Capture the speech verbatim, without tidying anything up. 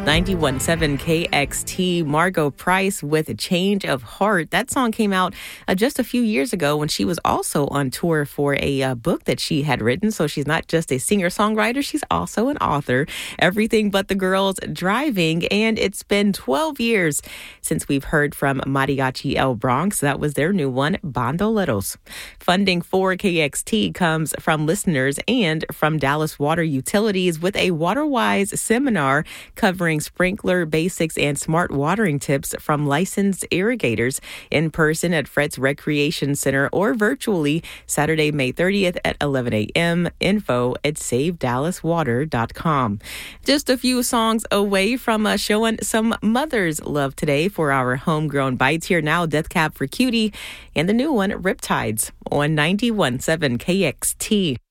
ninety-one point seven K X T, Margot Price with Change of Heart. That song came out uh, just a few years ago when she was also on tour for a uh, book that she had written. So she's not just a singer-songwriter, she's also an author. Everything But the Girls Driving. And it's been twelve years since we've heard from Mariachi El Bronx. That was their new one, Bandoleros. Funding for K X T comes from listeners and from Dallas Water Utilities with a WaterWise seminar covering sprinkler basics and smart watering tips from licensed irrigators in person at Fred's Recreation Center or virtually Saturday, May thirtieth at eleven a.m. Info at save dallas water dot com. Just a few songs away from uh, showing some mother's love today for our homegrown bites. Here now, Death Cab for Cutie and the new one, Riptides on ninety-one point seven K X T.